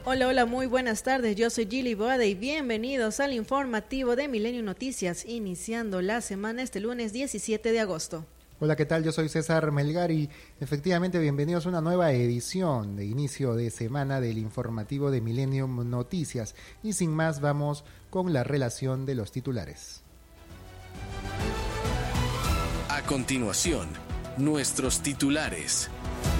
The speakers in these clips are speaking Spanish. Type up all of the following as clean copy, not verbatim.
Hola, hola, muy buenas tardes. Yo soy Gili Boada y bienvenidos al informativo de Milenio Noticias, iniciando la semana este lunes 17 de agosto. Hola, ¿qué tal? Yo soy César Melgar y efectivamente bienvenidos a una nueva edición de inicio de semana del informativo de Milenio Noticias. Y sin más, vamos con la relación de los titulares. A continuación, nuestros titulares.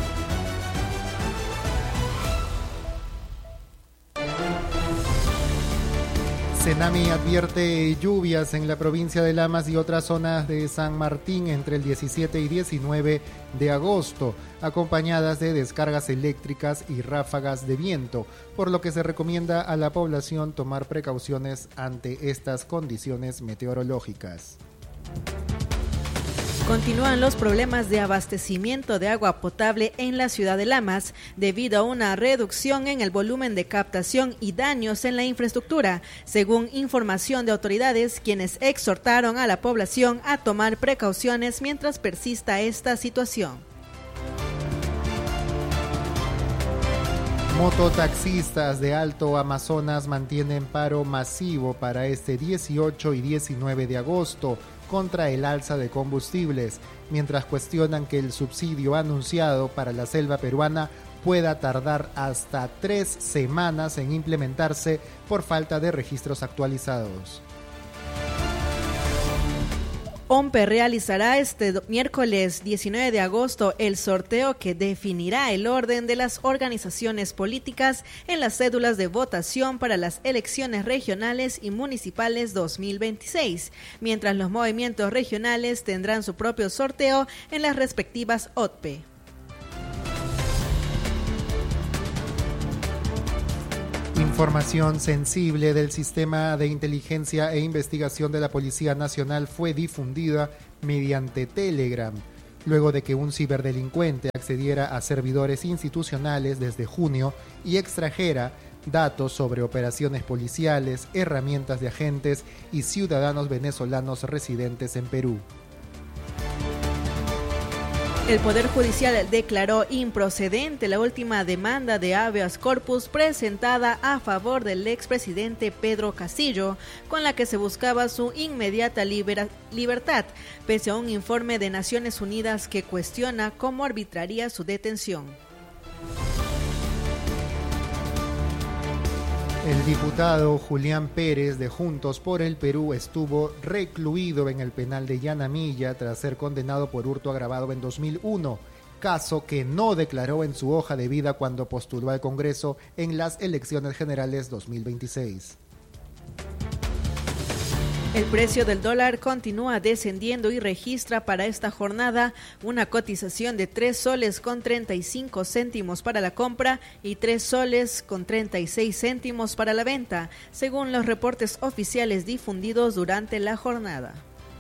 Senami advierte lluvias en la provincia de Lamas y otras zonas de San Martín entre el 17 y 19 de agosto, acompañadas de descargas eléctricas y ráfagas de viento, por lo que se recomienda a la población tomar precauciones ante estas condiciones meteorológicas. Continúan los problemas de abastecimiento de agua potable en la ciudad de Lamas debido a una reducción en el volumen de captación y daños en la infraestructura, según información de autoridades, quienes exhortaron a la población a tomar precauciones mientras persista esta situación. Mototaxistas de Alto Amazonas mantienen paro masivo para este 18 y 19 de agosto contra el alza de combustibles, mientras cuestionan que el subsidio anunciado para la selva peruana pueda tardar hasta 3 semanas en implementarse por falta de registros actualizados. OMPE realizará este miércoles 19 de agosto el sorteo que definirá el orden de las organizaciones políticas en las cédulas de votación para las elecciones regionales y municipales 2026, mientras los movimientos regionales tendrán su propio sorteo en las respectivas OTPE. Información sensible del Sistema de Inteligencia e Investigación de la Policía Nacional fue difundida mediante Telegram, luego de que un ciberdelincuente accediera a servidores institucionales desde junio y extrajera datos sobre operaciones policiales, herramientas de agentes y ciudadanos venezolanos residentes en Perú. El Poder Judicial declaró improcedente la última demanda de habeas corpus presentada a favor del expresidente Pedro Castillo, con la que se buscaba su inmediata libertad, pese a un informe de Naciones Unidas que cuestiona cómo arbitraría su detención. El diputado Julián Pérez de Juntos por el Perú estuvo recluido en el penal de Llanamilla tras ser condenado por hurto agravado en 2001, caso que no declaró en su hoja de vida cuando postuló al Congreso en las elecciones generales 2026. El precio del dólar continúa descendiendo y registra para esta jornada una cotización de 3 soles con 35 céntimos para la compra y 3 soles con 36 céntimos para la venta, según los reportes oficiales difundidos durante la jornada.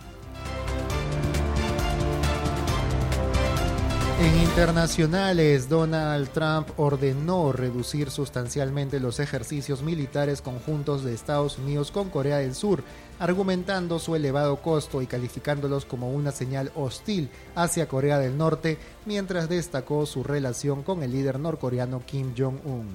En internacionales, Donald Trump ordenó reducir sustancialmente los ejercicios militares conjuntos de Estados Unidos con Corea del Sur, argumentando su elevado costo y calificándolos como una señal hostil hacia Corea del Norte, mientras destacó su relación con el líder norcoreano Kim Jong-un.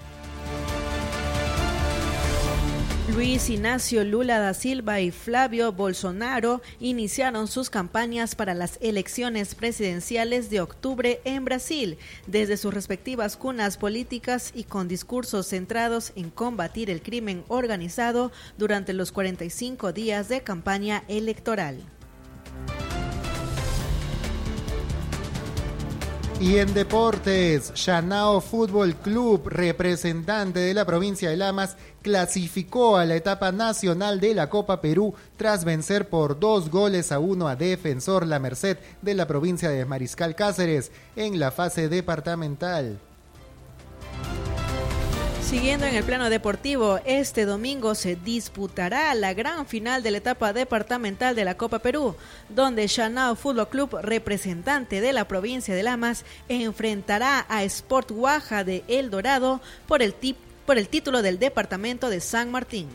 Luis Inácio Lula da Silva y Flavio Bolsonaro iniciaron sus campañas para las elecciones presidenciales de octubre en Brasil, desde sus respectivas cunas políticas y con discursos centrados en combatir el crimen organizado durante los 45 días de campaña electoral. Y en deportes, Shanao Fútbol Club, representante de la provincia de Lamas, clasificó a la etapa nacional de la Copa Perú tras vencer por 2-1 a Defensor La Merced de la provincia de Mariscal Cáceres en la fase departamental. Siguiendo en el plano deportivo, este domingo se disputará la gran final de la etapa departamental de la Copa Perú, donde Shanao Fútbol Club, representante de la provincia de Lamas, enfrentará a Sport Guaja de El Dorado por el título del departamento de San Martín.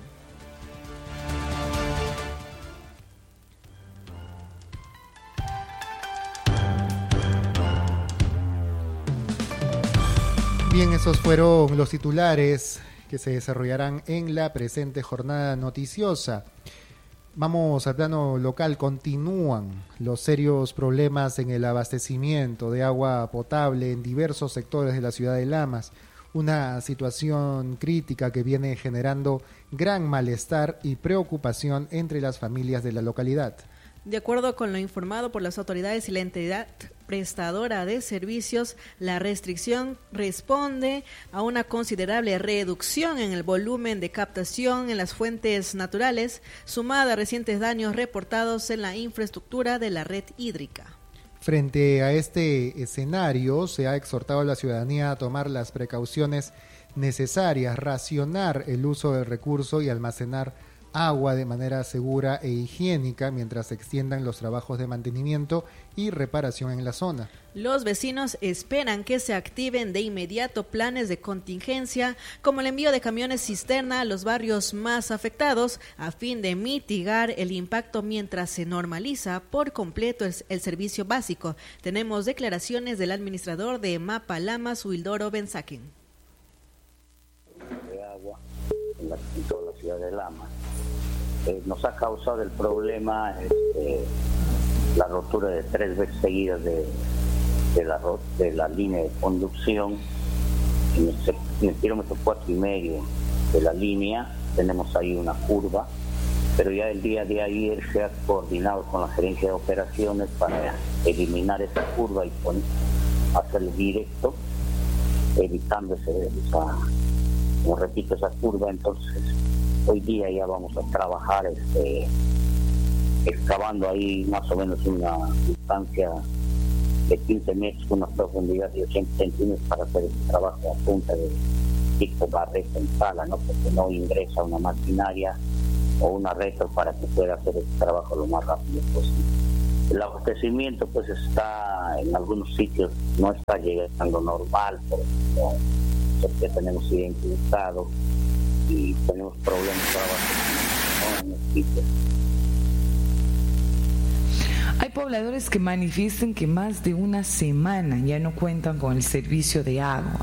Bien, esos fueron los titulares que se desarrollarán en la presente jornada noticiosa. Vamos al plano local. Continúan los serios problemas en el abastecimiento de agua potable en diversos sectores de la ciudad de Lamas. Una situación crítica que viene generando gran malestar y preocupación entre las familias de la localidad. De acuerdo con lo informado por las autoridades y la entidad prestadora de servicios, la restricción responde a una considerable reducción en el volumen de captación en las fuentes naturales, sumada a recientes daños reportados en la infraestructura de la red hídrica. Frente a este escenario, se ha exhortado a la ciudadanía a tomar las precauciones necesarias, racionar el uso del recurso y almacenar agua de manera segura e higiénica mientras se extiendan los trabajos de mantenimiento y reparación en la zona. Los vecinos esperan que se activen de inmediato planes de contingencia, como el envío de camiones cisterna a los barrios más afectados, a fin de mitigar el impacto mientras se normaliza por completo el servicio básico. Tenemos declaraciones del administrador de MAPA Lamas, Wildoro Benzaken. De agua en toda la ciudad de Lamas. Nos ha causado el problema la rotura de 3 veces seguidas de la línea de conducción en el kilómetro 4,5 de la línea. Tenemos ahí una curva, pero ya el día de ayer se ha coordinado con la gerencia de operaciones para eliminar esa curva y hacerlo directo, evitando como repito, esa curva. Entonces hoy día ya vamos a trabajar excavando ahí más o menos una distancia de 15 metros con una profundidad de 80 centímetros para hacer el trabajo a punta de tipo barreta en sala, ¿no? Porque no ingresa una maquinaria o una retro para que pueda hacer el trabajo lo más rápido posible. El abastecimiento pues está en algunos sitios, no está llegando normal porque tenemos identificado y tenemos problemas para abastecimiento en el sitio. Hay pobladores que manifiestan que más de una semana ya no cuentan con el servicio de agua.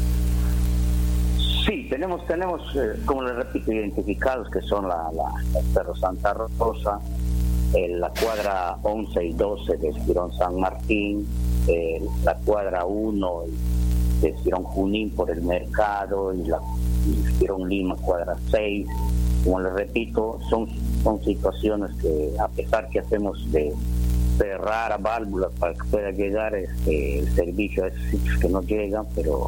Sí, tenemos como les repito, identificados que son la Cerro Santa Rosa, la cuadra 11 y 12 de Esquirón San Martín, la cuadra 1 de Esquirón Junín por el mercado y la Esquirón Lima cuadra 6. Como les repito, son situaciones que a pesar que hacemos de cerrar a válvulas para que pueda llegar el servicio a esos sitios que no llegan, pero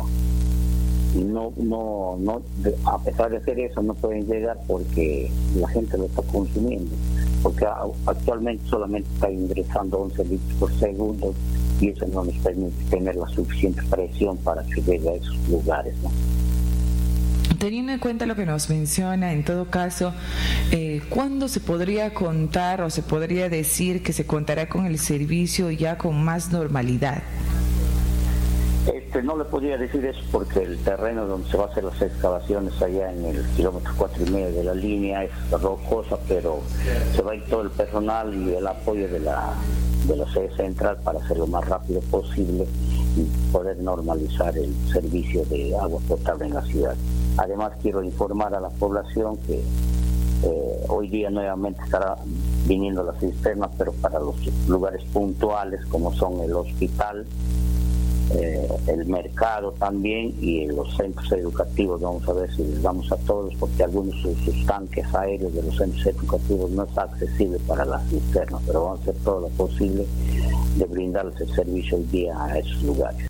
no a pesar de hacer eso no pueden llegar porque la gente lo está consumiendo, porque actualmente solamente está ingresando 11 litros por segundo y eso no nos permite tener la suficiente presión para que llegue a esos lugares, ¿no? Teniendo en cuenta lo que nos menciona, en todo caso, ¿cuándo se podría contar o se podría decir que se contará con el servicio ya con más normalidad? No le podría decir eso porque el terreno donde se va a hacer las excavaciones allá en el kilómetro 4,5 de la línea es rocosa, pero se va a ir todo el personal y el apoyo de la sede central para hacerlo lo más rápido posible y poder normalizar el servicio de agua potable en la ciudad. Además, quiero informar a la población que hoy día nuevamente estará viniendo la cisterna, pero para los lugares puntuales como son el hospital, el mercado también y los centros educativos. Vamos a ver si les damos a todos, porque algunos de sus tanques aéreos de los centros educativos no está accesible para las cisternas, pero vamos a hacer todo lo posible de brindarles el servicio hoy día a esos lugares.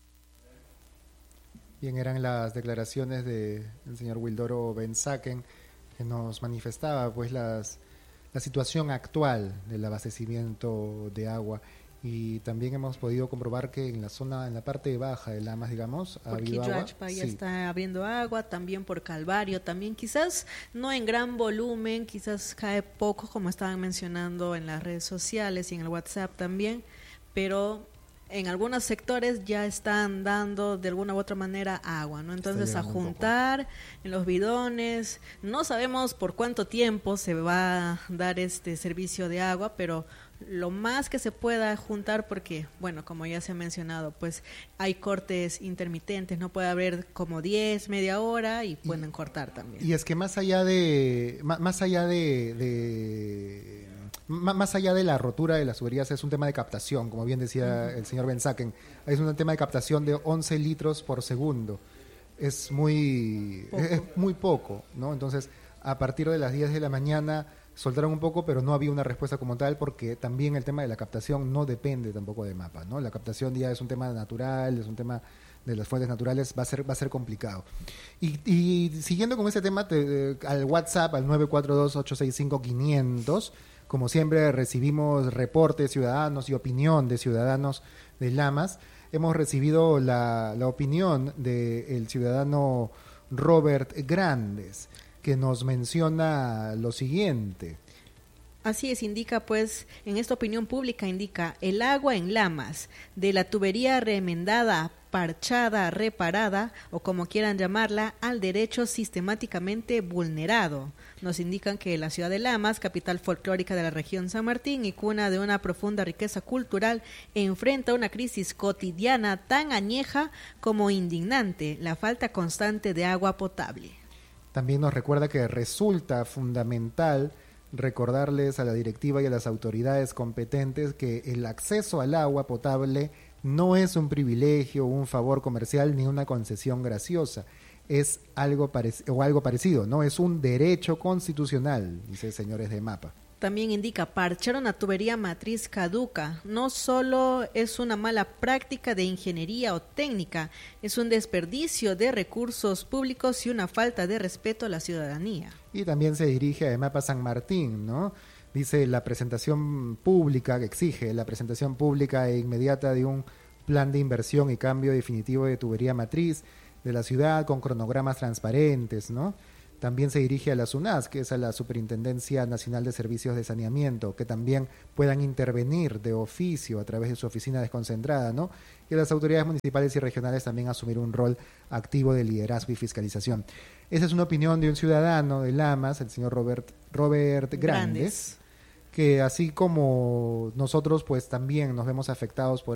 Bien, eran las declaraciones del señor Wildoro Benzaken, que nos manifestaba pues la situación actual del abastecimiento de agua. Y también hemos podido comprobar que en la parte baja de Lamas, digamos, ha habido agua. Por ya está habiendo agua, también por Calvario, también quizás no en gran volumen, quizás cae poco como estaban mencionando en las redes sociales y en el WhatsApp también, pero en algunos sectores ya están dando de alguna u otra manera agua, ¿no? Entonces a juntar en los bidones, no sabemos por cuánto tiempo se va a dar este servicio de agua, pero lo más que se pueda juntar, porque, bueno, como ya se ha mencionado, pues hay cortes intermitentes, no puede haber como 10, media hora y pueden cortar también. Y es que más allá de la rotura de las tuberías es un tema de captación, como bien decía el señor Ben-Saken, es un tema de captación de 11 litros por segundo. Es muy poco, ¿no? Entonces, a partir de las 10 de la mañana soltaron un poco, pero no había una respuesta como tal, porque también el tema de la captación no depende tampoco de MAPA, ¿no? La captación ya es un tema natural, es un tema de las fuentes naturales, va a ser complicado. Y siguiendo con ese tema, al WhatsApp, al 942-865-500, como siempre recibimos reportes ciudadanos y opinión de ciudadanos de Lamas. Hemos recibido la opinión del ciudadano Robert Grandes, que nos menciona lo siguiente. Así es, indica pues, en esta opinión pública indica, el agua en Lamas, de la tubería remendada, parchada, reparada, o como quieran llamarla, al derecho sistemáticamente vulnerado. Nos indican que la ciudad de Lamas, capital folclórica de la región San Martín y cuna de una profunda riqueza cultural, enfrenta una crisis cotidiana tan añeja como indignante, la falta constante de agua potable. También nos recuerda que resulta fundamental recordarles a la directiva y a las autoridades competentes que el acceso al agua potable no es un privilegio, un favor comercial ni una concesión graciosa. Es algo parecido, ¿no? Es un derecho constitucional, dice señores de MAPA. También indica, parchar una tubería matriz caduca no solo es una mala práctica de ingeniería o técnica, es un desperdicio de recursos públicos y una falta de respeto a la ciudadanía. Y también se dirige a MAPA San Martín, ¿no? Dice la presentación pública, que exige la presentación pública e inmediata de un plan de inversión y cambio definitivo de tubería matriz de la ciudad con cronogramas transparentes, ¿no? También se dirige a la SUNAS, que es a la Superintendencia Nacional de Servicios de Saneamiento, que también puedan intervenir de oficio a través de su oficina desconcentrada, ¿no? Y las autoridades municipales y regionales también asumir un rol activo de liderazgo y fiscalización. Esa es una opinión de un ciudadano de Lamas, el señor Robert Grandes, que así como nosotros, pues también nos vemos afectados por